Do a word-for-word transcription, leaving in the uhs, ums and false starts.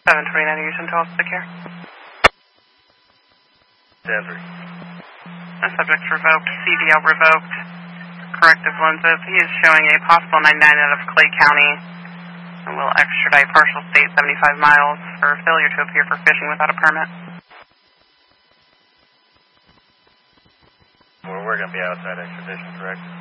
seven twenty-nine Houston to Allstate Care. ten three. Subject revoked, C D L revoked, corrective lenses. He is showing a possible ninety-nine out of Clay County and will extradite partial state seventy-five miles for failure to appear for fishing without a permit. Well, we're going to be outside extradition, correct?